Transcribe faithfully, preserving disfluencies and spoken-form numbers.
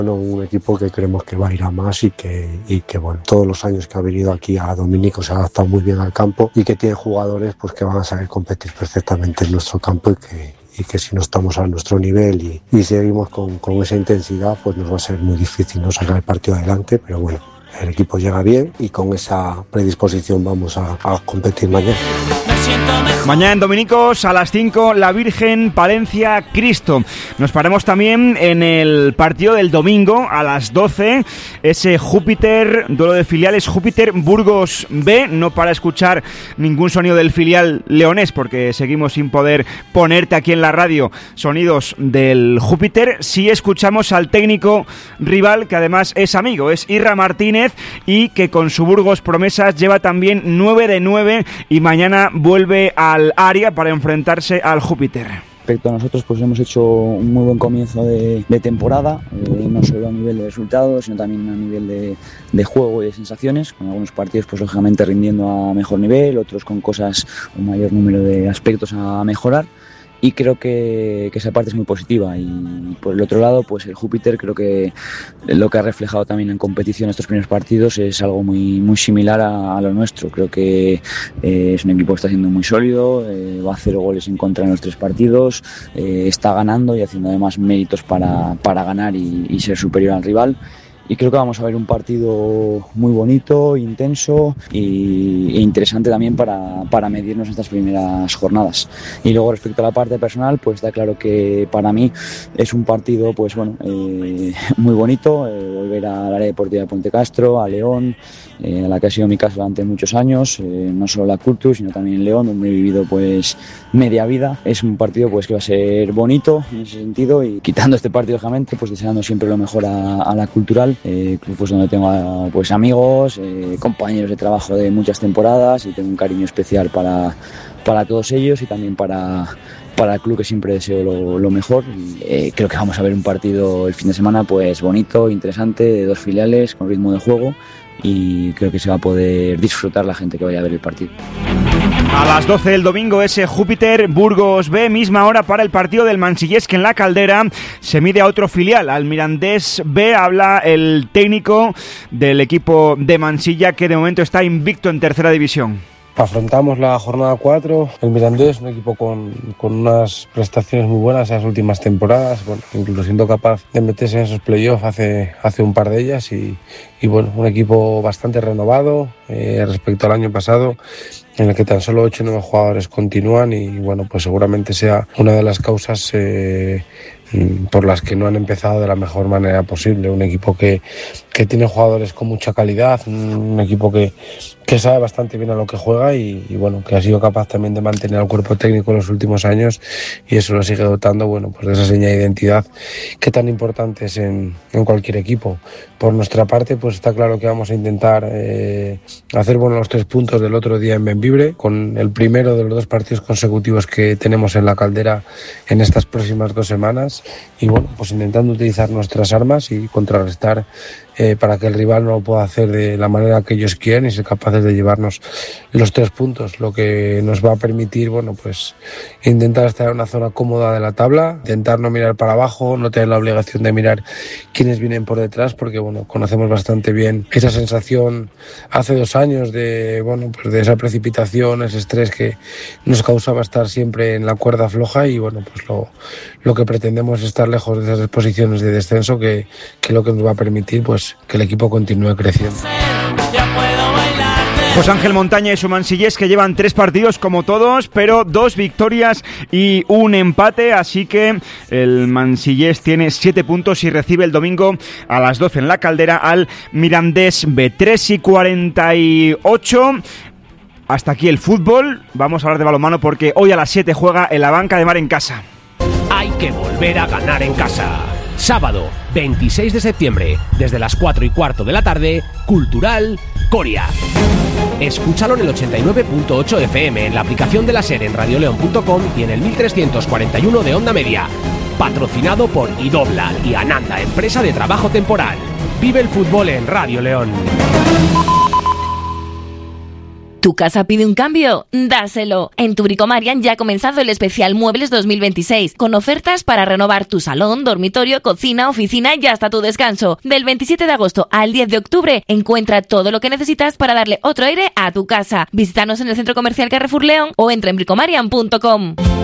Bueno, un equipo que creemos que va a ir a más y que, y que bueno, todos los años que ha venido aquí a Dominico se ha adaptado muy bien al campo y que tiene jugadores pues que van a saber competir perfectamente en nuestro campo y que, y que si no estamos a nuestro nivel y, y seguimos con, con esa intensidad, pues nos va a ser muy difícil no sacar el partido adelante, pero bueno, el equipo llega bien y con esa predisposición vamos a, a competir mañana. Mañana en Dominicos a las cinco, la Virgen, Palencia, Cristo. Nos paramos también en el partido del domingo a las doce, ese Júpiter, duelo de filiales, Júpiter Burgos B. No para escuchar ningún sonido del filial leonés porque seguimos sin poder ponerte aquí en la radio sonidos del Júpiter. Sí escuchamos al técnico rival, que además es amigo, es Irra Martínez, y que con su Burgos Promesas lleva también nueve de nueve y mañana vuelve al área para enfrentarse al Júpiter. Respecto a nosotros, pues hemos hecho un muy buen comienzo de, de temporada, eh, no solo a nivel de resultados, sino también a nivel de, de juego y de sensaciones, con algunos partidos pues lógicamente rindiendo a mejor nivel, otros con cosas, un mayor número de aspectos a mejorar. Y creo que, que esa parte es muy positiva. Y por el otro lado, pues el Júpiter creo que lo que ha reflejado también en competición estos primeros partidos es algo muy, muy similar a, a lo nuestro. Creo que eh, es un equipo que está siendo muy sólido, eh, va a cero goles en contra en los tres partidos, eh, está ganando y haciendo además méritos para, para ganar y, y ser superior al rival. Y creo que vamos a ver un partido muy bonito, intenso y, e interesante también para, para medirnos en estas primeras jornadas. Y luego respecto a la parte personal, pues está claro que para mí es un partido pues bueno eh, muy bonito, eh, volver al área deportiva de Puente Castro, a León, eh, a la que ha sido mi casa durante muchos años, eh, no solo la Cultus, sino también en León, donde he vivido pues media vida. Es un partido pues que va a ser bonito en ese sentido y quitando este partido, lógicamente, pues deseando siempre lo mejor a, a la Cultural. Eh, pues donde tengo pues amigos, eh, compañeros de trabajo de muchas temporadas y tengo un cariño especial para, para todos ellos y también para, para el club, que siempre deseo lo, lo mejor. Y, eh, creo que vamos a ver un partido el fin de semana pues bonito, interesante, de dos filiales con ritmo de juego, y creo que se va a poder disfrutar la gente que vaya a ver el partido. A las doce del domingo ese Júpiter Burgos B, misma hora para el partido del Mansillés, que en la Caldera se mide a otro filial, al Mirandés B. Habla el técnico del equipo de Mansilla, que de momento está invicto en tercera división. Afrontamos la jornada cuatro, el Mirandés, un equipo con, con unas prestaciones muy buenas en las últimas temporadas, bueno, incluso siendo capaz de meterse en esos playoffs hace, hace un par de ellas y, y bueno, un equipo bastante renovado eh, respecto al año pasado, en el que tan solo ocho nuevos jugadores continúan y bueno, pues seguramente sea una de las causas eh, por las que no han empezado de la mejor manera posible. Un equipo que, que tiene jugadores con mucha calidad, un equipo que, que sabe bastante bien a lo que juega y, y bueno, que ha sido capaz también de mantener al cuerpo técnico en los últimos años, y eso lo sigue dotando, bueno, pues de esa seña de identidad que tan importante es en, en cualquier equipo. Por nuestra parte, pues está claro que vamos a intentar eh, hacer bueno los tres puntos del otro día en Bembibre, con el primero de los dos partidos consecutivos que tenemos en la Caldera en estas próximas dos semanas, y bueno, pues intentando utilizar nuestras armas y contrarrestar eh, para que el rival no lo pueda hacer de la manera que ellos quieren y ser capaces de llevarnos los tres puntos, lo que nos va a permitir, bueno, pues intentar estar en una zona cómoda de la tabla, intentar no mirar para abajo, no tener la obligación de mirar quiénes vienen por detrás, porque bueno, conocemos bastante bien esa sensación hace dos años de, bueno, pues de esa precipitación, ese estrés que nos causaba estar siempre en la cuerda floja, y bueno, pues lo, lo que pretendemos es estar lejos de esas posiciones de descenso, que, que lo que nos va a permitir pues que el equipo continúe creciendo. José Ángel Montaña y su Mansillés, que llevan tres partidos como todos, pero dos victorias y un empate, así que el Mansillés tiene siete puntos y recibe el domingo a las doce en la Caldera al Mirandés B. tres y cuarenta y ocho. Hasta aquí el fútbol. Vamos a hablar de balonmano porque hoy a las siete juega en la Banca de Mar en casa. Hay que volver a ganar en casa. Sábado veintiséis de septiembre, desde las cuatro y cuarto de la tarde, Cultural Coria. Escúchalo en el ochenta y nueve punto ocho F M, en la aplicación de la SER, en radioleon punto com y en el mil trescientos cuarenta y uno de Onda Media. Patrocinado por Idobla y Ananda, empresa de trabajo temporal. Vive el fútbol en Radio León. ¿Tu casa pide un cambio? Dáselo. En tu Bricomarian ya ha comenzado el especial Muebles dos mil veintiséis, con ofertas para renovar tu salón, dormitorio, cocina, oficina y hasta tu descanso. Del veintisiete de agosto al diez de octubre, encuentra todo lo que necesitas para darle otro aire a tu casa. Visítanos en el Centro Comercial Carrefour León o entra en bricomarian punto com.